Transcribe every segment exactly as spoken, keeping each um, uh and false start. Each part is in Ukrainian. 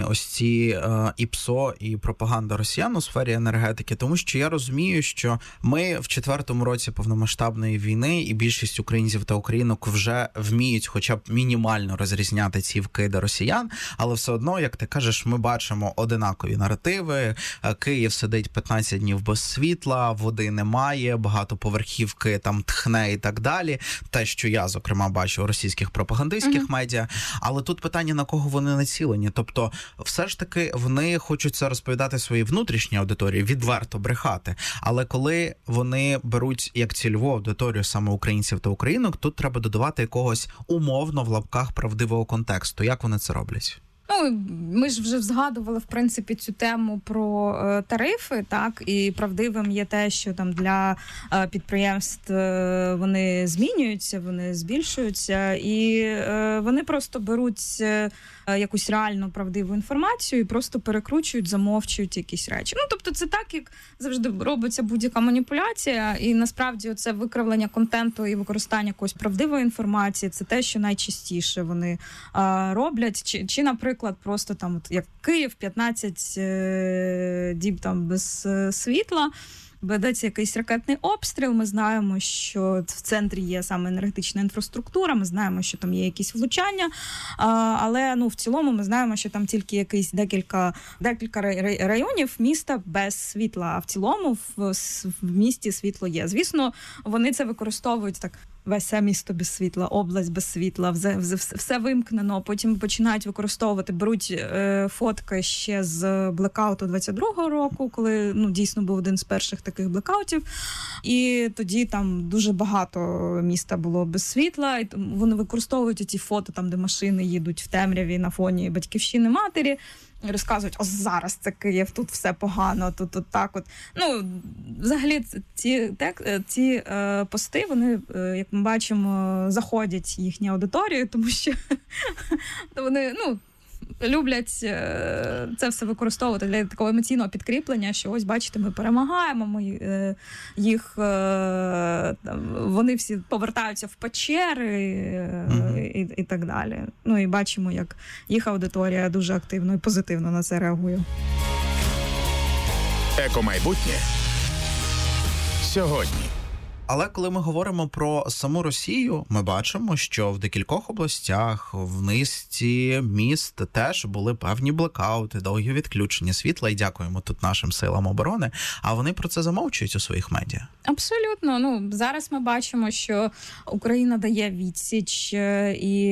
ось ці е, і ПСО, і пропаганда росіян у сфері енергетики, тому що я розумію, що ми в четвертому році повномасштабної війни і більшість українців та українок вже вміють хоча б мінімально розрізняти ці вкиди росіян, але все одно, як ти кажеш, ми бачимо одинакові наративи. Київ сидить п'ятнадцять днів без світла, води немає, багатоповерхівки там тхне і так далі. Те, що я, зокрема, бачу у російських пропагандистських mm-hmm. медіа. Але тут питання, на кого вони націлені. Тобто, все ж таки, вони хочуть це розповідати своїй внутрішній аудиторії, відверто брехати. Але коли вони беруть як цільову аудиторію саме українців та українок, тут треба додавати якогось умовно в лапках правдивого контексту. Як вони це роблять? Ну, ми ж вже згадували, в принципі, цю тему про е, тарифи, так, і правдивим є те, що там для е, підприємств е, вони змінюються, вони збільшуються, і е, вони просто беруть е, якусь реальну правдиву інформацію і просто перекручують, замовчують якісь речі. Ну, тобто це так, як завжди робиться будь-яка маніпуляція, і насправді це викривлення контенту і використання якоїсь правдивої інформації, це те, що найчастіше вони е, роблять, чи, чи, наприклад, просто там, от, як Київ, п'ятнадцять е, діб там без е, світла, ведеться якийсь ракетний обстріл, ми знаємо, що в центрі є саме енергетична інфраструктура, ми знаємо, що там є якісь влучання, а, але ну, в цілому ми знаємо, що там тільки якісь декілька, декілька районів міста без світла, а в цілому в, в місті світло є. Звісно, вони це використовують так. Весь місто без світла, область без світла, все, все вимкнено, потім починають використовувати, беруть е, фотки ще з блекауту двадцять другого року, коли ну, дійсно був один з перших таких блекаутів, і тоді там дуже багато міста було без світла, і вони використовують ці фото, там, де машини їдуть в темряві на фоні батьківщини матері, і розказують, ось зараз це Київ, тут все погано, тут от так от. Ну, взагалі, ці, тек, ці е, пости, вони, е, як ми бачимо, заходять їхню аудиторію, тому що вони, ну, люблять це все використовувати для такого емоційного підкріплення, що ось, бачите, ми перемагаємо, ми їх, вони всі повертаються в печери mm-hmm. і, і так далі. Ну і бачимо, як їх аудиторія дуже активно і позитивно на це реагує. Екомайбутнє сьогодні. Але коли ми говоримо про саму Росію, ми бачимо, що в декількох областях, в низці міст теж були певні блекаути, довгі відключення світла, і дякуємо тут нашим силам оборони, а вони про це замовчують у своїх медіа. Абсолютно. Ну, зараз ми бачимо, що Україна дає відсіч і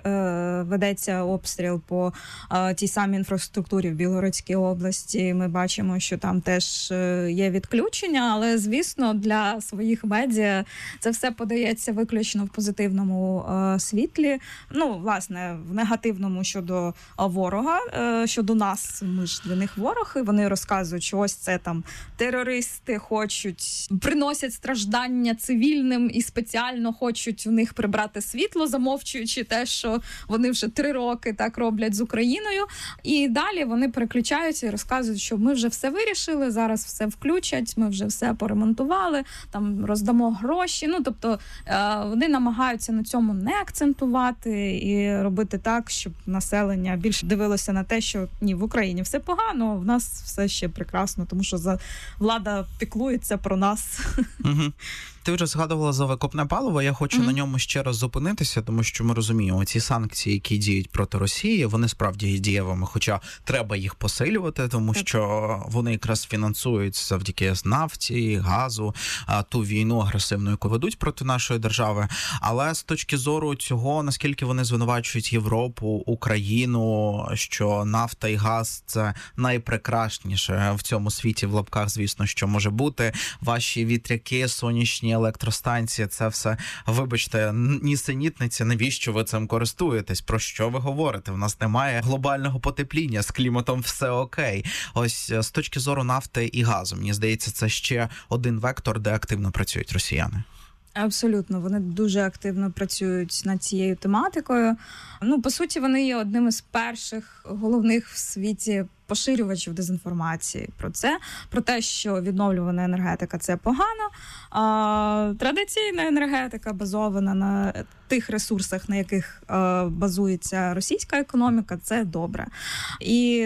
е, ведеться обстріл по е, тій самій інфраструктурі в Білгородській області. Ми бачимо, що там теж є відключення, але, звісно, для своїх медіа це все подається виключно в позитивному е, світлі. Ну, власне, в негативному щодо ворога, е, щодо нас, ми ж для них ворог, і вони розказують, що ось це там терористи хочуть, приносять страждання цивільним і спеціально хочуть у них прибрати світло, замовчуючи те, що вони вже три роки так роблять з Україною. І далі вони переключаються і розказують, що ми вже все вирішили, зараз все включать, ми вже все поремонтували, там роздамо гроші. Ну, тобто вони намагаються на цьому не акцентувати і робити так, щоб населення більше дивилося на те, що ні, в Україні все погано, а в нас все ще прекрасно, тому що за влада піклується про нас. Угу. Ти вже згадувала за викопне паливо, я хочу mm-hmm. на ньому ще раз зупинитися, тому що ми розуміємо, ці санкції, які діють проти Росії, вони справді є дієвими, хоча треба їх посилювати, тому так. що вони якраз фінансують завдяки нафті, газу, ту війну агресивну, яку ведуть проти нашої держави. Але з точки зору цього, наскільки вони звинувачують Європу, Україну, що нафта і газ – це найпрекрасніше в цьому світі, в лапках, звісно, що може бути. Ваші вітряки, сонячні електростанції, це все, вибачте, нісенітниці, навіщо ви цим користуєтесь? Про що ви говорите? В нас немає глобального потепління, з кліматом все окей. Ось з точки зору нафти і газу, мені здається, це ще один вектор, де активно працюють росіяни. Абсолютно, вони дуже активно працюють над цією тематикою. Ну, по суті, вони є одним із перших головних в світі поширювачів дезінформації про це, про те, що відновлювана енергетика – це погано, а традиційна енергетика базована на тих ресурсах, на яких базується російська економіка – це добре. І